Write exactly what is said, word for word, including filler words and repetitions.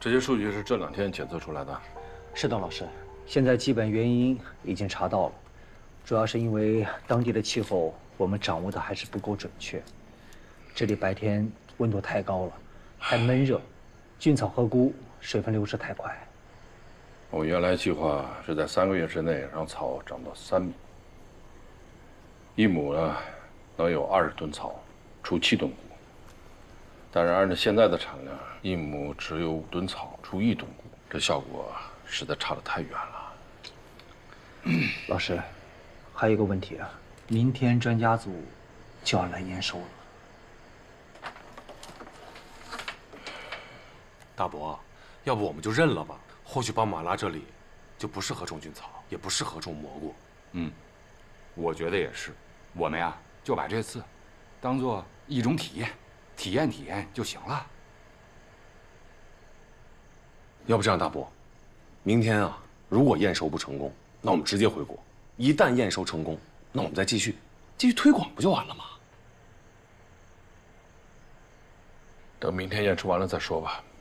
这些数据是这两天检测出来的。 是的，老师。现在基本原因已经查到了，主要是因为当地的气候我们掌握的还是不够准确。这里白天温度太高了，太闷热，菌草合菇，水分流失太快。 我原来计划是在三个月之内让草长到三米，一亩呢能有二十吨草，出七吨菇。但是按照现在的产量，一亩只有五吨草，出一吨菇，这效果实在差得太远了。 老师，还有一个问题啊，明天专家组就要来验收了。 大伯，要不我们就认了吧？或许巴马拉这里就不适合种菌草，也不适合种蘑菇。 嗯，我觉得也是。我们呀，就把这次当做一种体验，体验体验就行了。 要不这样，大伯，明天啊，如果验收不成功，那我们直接回国；一旦验收成功，那我们再继续继续推广，不就完了吗？ 等明天验收完了再说吧。